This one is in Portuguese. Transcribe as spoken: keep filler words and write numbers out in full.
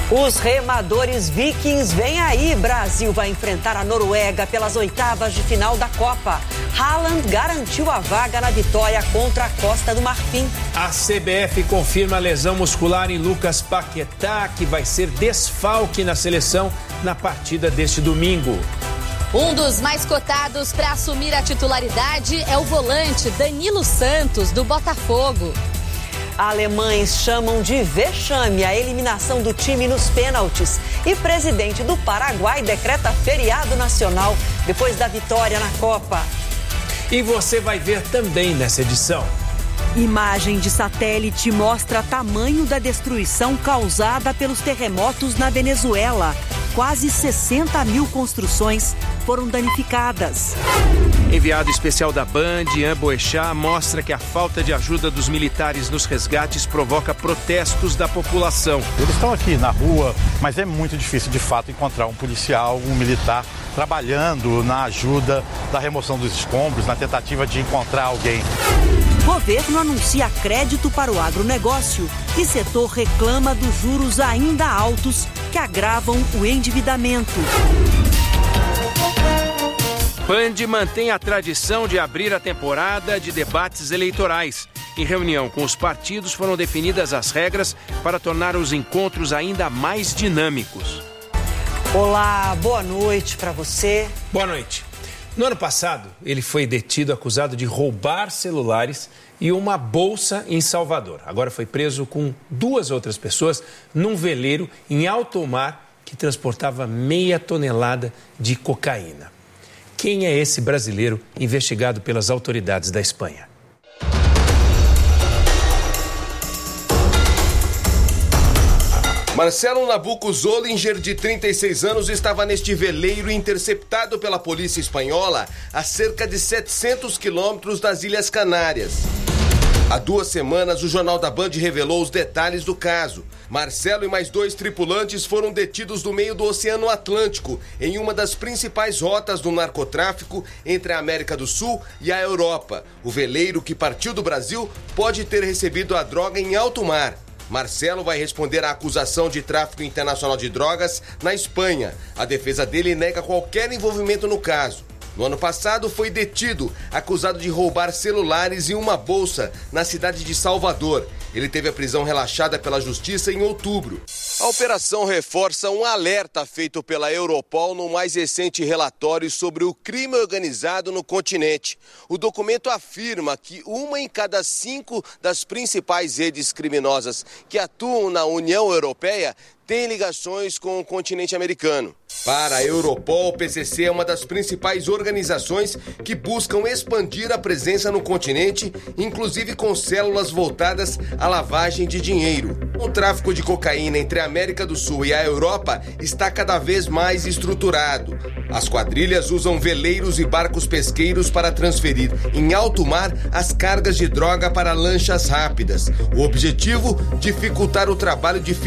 Os remadores vikings vêm aí. Brasil vai enfrentar a Noruega pelas oitavas de final da Copa. Haaland garantiu a vaga na vitória contra a Costa do Marfim. A C B F confirma a lesão muscular em Lucas Paquetá, que vai ser desfalque na seleção na partida deste domingo. Um dos mais cotados para assumir a titularidade é o volante Danilo Santos, do Botafogo. Alemães chamam de vexame a eliminação do time nos pênaltis. E presidente do Paraguai decreta feriado nacional depois da vitória na Copa. E você vai ver também nessa edição. Imagem de satélite mostra tamanho da destruição causada pelos terremotos na Venezuela. Quase sessenta mil construções foram danificadas. Enviado especial da Band, Ian Boechat, mostra que a falta de ajuda dos militares nos resgates provoca protestos da população. Eles estão aqui na rua, mas é muito difícil de fato encontrar um policial, um militar trabalhando na ajuda da remoção dos escombros, na tentativa de encontrar alguém. Governo anuncia crédito para o agronegócio e setor reclama dos juros ainda altos que agravam o endividamento. Band mantém a tradição de abrir a temporada de debates eleitorais. Em reunião com os partidos foram definidas as regras para tornar os encontros ainda mais dinâmicos. Olá, boa noite para você. Boa noite. No ano passado, ele foi detido acusado de roubar celulares e uma bolsa em Salvador. Agora foi preso com duas outras pessoas num veleiro em alto mar que transportava meia tonelada de cocaína. Quem é esse brasileiro investigado pelas autoridades da Espanha? Marcelo Nabuco Zollinger, de trinta e seis anos, estava neste veleiro interceptado pela polícia espanhola a cerca de setecentos quilômetros das Ilhas Canárias. Há duas semanas, o Jornal da Band revelou os detalhes do caso. Marcelo e mais dois tripulantes foram detidos no meio do Oceano Atlântico, em uma das principais rotas do narcotráfico entre a América do Sul e a Europa. O veleiro que partiu do Brasil pode ter recebido a droga em alto mar. Marcelo vai responder à acusação de tráfico internacional de drogas na Espanha. A defesa dele nega qualquer envolvimento no caso. No ano passado, foi detido, acusado de roubar celulares e uma bolsa na cidade de Salvador. Ele teve a prisão relaxada pela justiça em outubro. A operação reforça um alerta feito pela Europol no mais recente relatório sobre o crime organizado no continente. O documento afirma que uma em cada cinco das principais redes criminosas que atuam na União Europeia tem ligações com o continente americano. Para a Europol, o P C C é uma das principais organizações que buscam expandir a presença no continente, inclusive com células voltadas à lavagem de dinheiro. O tráfico de cocaína entre a América do Sul e a Europa está cada vez mais estruturado. As quadrilhas usam veleiros e barcos pesqueiros para transferir em alto mar as cargas de droga para lanchas rápidas. O objetivo? Dificultar o trabalho de